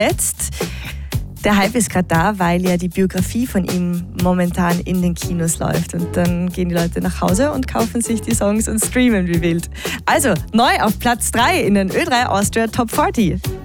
Jetzt, der Hype ist gerade da, weil ja die Biografie von ihm momentan in den Kinos läuft. Und dann gehen die Leute nach Hause und kaufen sich die Songs und streamen wie wild. Also, neu auf Platz 3 in den Ö3 Austria Top 40.